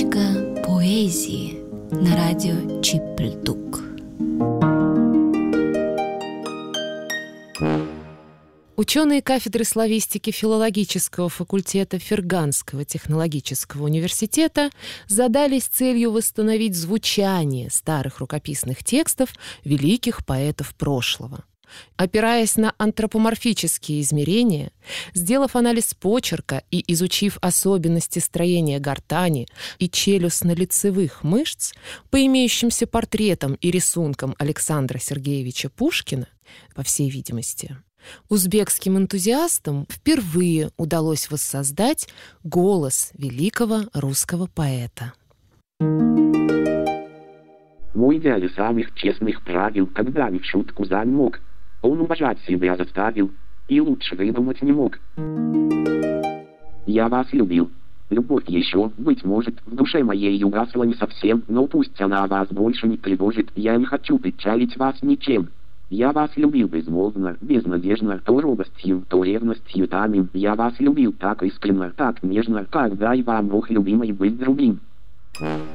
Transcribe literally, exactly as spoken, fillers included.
Речка поэзии на радио Чипльдук. Ученые кафедры славистики филологического факультета Ферганского технологического университета задались целью восстановить звучание старых рукописных текстов великих поэтов прошлого. Опираясь на антропоморфические измерения, сделав анализ почерка и изучив особенности строения гортани и челюстно-лицевых мышц по имеющимся портретам и рисункам Александра Сергеевича Пушкина, по всей видимости, узбекским энтузиастам впервые удалось воссоздать голос великого русского поэта. Мой дядя самых честных правил, когда ни в шутку замок. Он уважать себя заставил и лучше выдумать не мог. Я вас любил. Любовь еще, быть может, в душе моей угасла не совсем, но пусть она вас больше не тревожит, я не хочу печалить вас ничем. Я вас любил безмолвно, безнадежно, то робостью, то ревностью тамим. Я вас любил так искренно, так нежно, как дай вам Бог, любимый, быть другим.